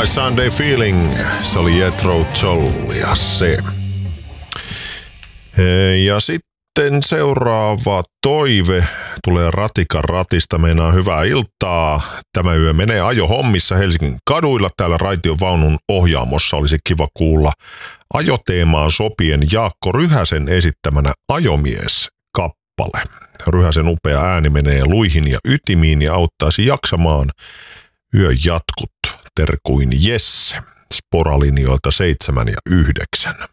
My Sunday Feeling, se oli Jethro Tull ja se. Ja sitten seuraava toive tulee Ratikan ratista. Meinaa hyvää iltaa. Tämä yö menee ajohommissa Helsingin kaduilla. Täällä raitiovaunun ohjaamossa olisi kiva kuulla ajoteemaan sopien Jaakko Ryhäsen esittämänä Ajomies-kappale. Ryhäsen upea ääni menee luihin ja ytimiin ja auttaisi jaksamaan yön jatkut. Terkuin Jesse. Sporalinjoilta 7 ja 9.